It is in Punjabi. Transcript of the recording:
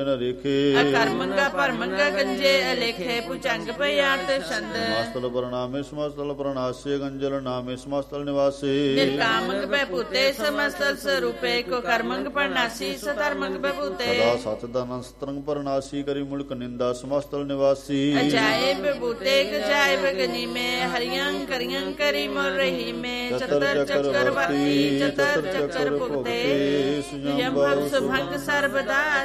ਰੇਖੇ ਅਕਰਮੰਗਾ ਭਰਮੰਗਾ ਗੰਜੇ ਅਲੇਖੇ ਪੁਚੰਗ ਪਿਆਤ ਛੰਦ ਮਸਤਲ ਪ੍ਰਣਾਮੇ ਸਮਸਤਲ ਪ੍ਰਣਾਸੇ ਗੰਜਲ ਨਾਮੇ ਸਮਸਤਲ ਨਿਵਾਸੇ ਨਿਰਕਾਮੰਗ ਬੈਭੂਤੇ ਸਮਸਤਲ ਸਰੂਪੇ ਕੋ ਕਰਮੰਗ ਪਰਨਾਸੀ ਸਤਰਮੰਗ ਬੈਭੂਤੇ ਸਦਾ ਸਚ ਦਨ ਸਤਰੰਗ ਪ੍ਰਣਾਸੀ ਕਰੀ ਮੁਲਕ ਨਿੰਦਾ ਸਮਸਤਲ ਨਿਵਾਸੀ ਅਜਾਇਬ ਬੂਤੇ ਗਜਾਇਬ ਗਨੀ ਮੇ ਹਰੀਆਂ ਕਰੀਆਂ ਕਰੀ ਮੋਰ ਰਹੀ ਮੇ ਚਤਰ ਚੱਕਰ ਵਰਤੀ ਚਤਰ ਚੱਕਰ ਭੁਗਤੇ ਯਮ ਸੁਭੰਗ ਸਰਬਦਾ